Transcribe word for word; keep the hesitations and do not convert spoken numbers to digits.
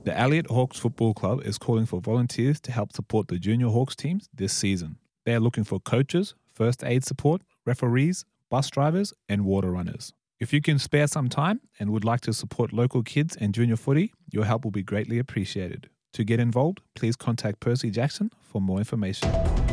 The Elliott Hawks Football Club is calling for volunteers to help support the Junior Hawks teams this season. They are looking for coaches, first aid support, referees, bus drivers, and water runners. If you can spare some time and would like to support local kids and junior footy, your help will be greatly appreciated. To get involved, please contact Percy Jackson for more information.